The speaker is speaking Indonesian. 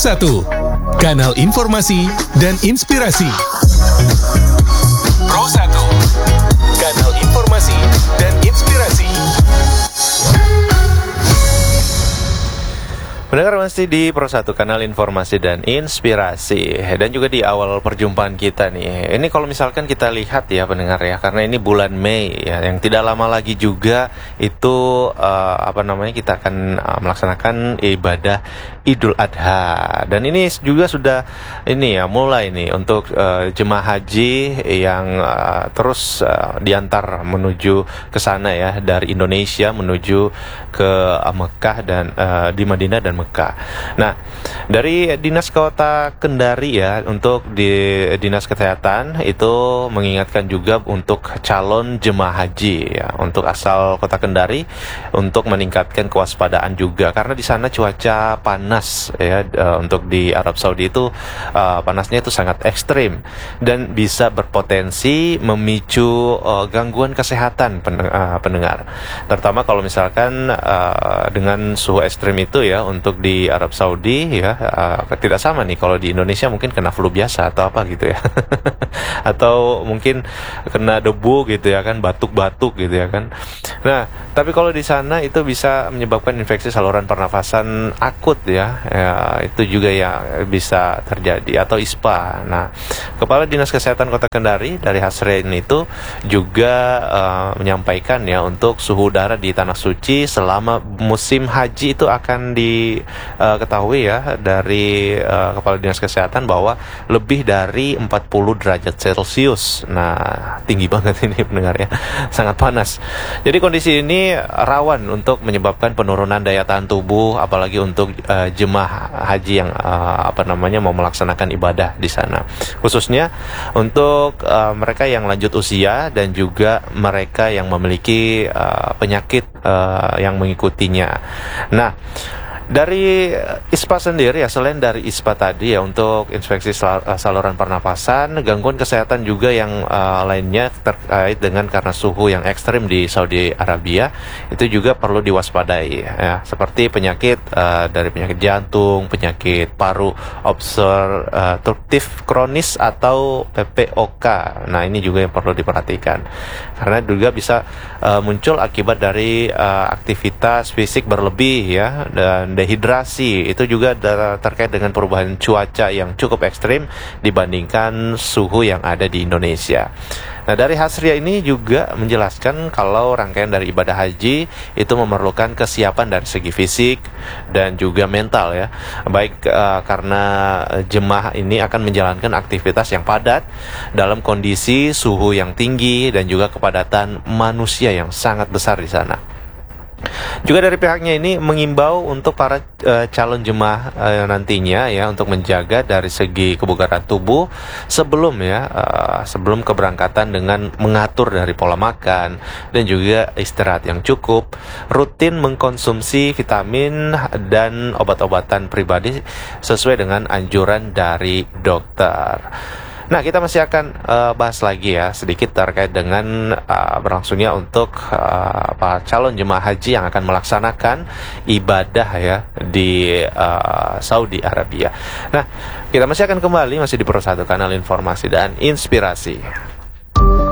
Pro1, kanal informasi dan inspirasi. Pro1, kanal informasi dan inspirasi. Pendengar masih di Pro1, kanal informasi dan inspirasi. Dan juga di awal perjumpaan kita nih, ini kalau misalkan kita lihat ya pendengar ya, karena ini bulan Mei ya, yang tidak lama lagi juga itu kita akan melaksanakan ibadah Idul Adha. Dan ini juga sudah mulai nih untuk jemaah haji yang terus diantar menuju ke sana ya, dari Indonesia menuju ke Mekah dan di Madinah dan Mekah. Nah, dari Dinas Kota Kendari ya, untuk di Dinas Kesehatan itu mengingatkan juga untuk calon jemaah haji ya, untuk asal Kota Kendari untuk meningkatkan kewaspadaan juga, karena di sana cuaca panas ya, untuk di Arab Saudi itu panasnya itu sangat ekstrim dan bisa berpotensi memicu gangguan kesehatan pendengar. Terutama kalau misalkan dengan suhu ekstrim itu ya, untuk di Arab Saudi ya, tidak sama nih kalau di Indonesia mungkin kena flu biasa atau apa gitu ya atau mungkin kena debu gitu ya kan, batuk-batuk gitu ya kan. Nah, tapi kalau di sana itu bisa menyebabkan infeksi saluran pernafasan akut ya, itu juga ya bisa terjadi, atau ISPA. Nah, Kepala Dinas Kesehatan Kota Kendari dari Hasrin itu juga menyampaikan ya, untuk suhu udara di Tanah Suci selama musim haji itu akan diketahui ya dari Kepala Dinas Kesehatan bahwa lebih dari 40 derajat Celcius. Nah, tinggi banget ini pendengar ya, sangat panas. Jadi kondisi ini rawan untuk menyebabkan penurunan daya tahan tubuh, apalagi untuk jemaah haji yang mau melaksanakan ibadah di sana. Khususnya untuk mereka yang lanjut usia dan juga mereka yang memiliki penyakit yang mengikutinya. Nah, dari ISPA sendiri ya, selain dari ISPA tadi ya, untuk infeksi saluran pernapasan, gangguan kesehatan juga yang lainnya terkait dengan karena suhu yang ekstrim di Saudi Arabia itu juga perlu diwaspadai ya, seperti penyakit dari penyakit jantung, penyakit paru obstruktif kronis atau PPOK. Nah, ini juga yang perlu diperhatikan karena juga bisa muncul akibat dari aktivitas fisik berlebih ya, dan dehidrasi. Itu juga terkait dengan perubahan cuaca yang cukup ekstrim dibandingkan suhu yang ada di Indonesia. Nah, dari Hasria ini juga menjelaskan kalau rangkaian dari ibadah haji itu memerlukan kesiapan dari segi fisik dan juga mental ya, baik karena jemaah ini akan menjalankan aktivitas yang padat dalam kondisi suhu yang tinggi dan juga kepadatan manusia yang sangat besar di sana. Juga dari pihaknya ini mengimbau untuk para calon jemaah nantinya ya, untuk menjaga dari segi kebugaran tubuh sebelum keberangkatan dengan mengatur dari pola makan dan juga istirahat yang cukup, rutin mengkonsumsi vitamin dan obat-obatan pribadi sesuai dengan anjuran dari dokter. Nah, kita masih akan bahas lagi ya sedikit terkait dengan berlangsungnya untuk calon jemaah haji yang akan melaksanakan ibadah ya di Saudi Arabia. Nah, kita masih akan kembali masih di Pro1, kanal informasi dan inspirasi.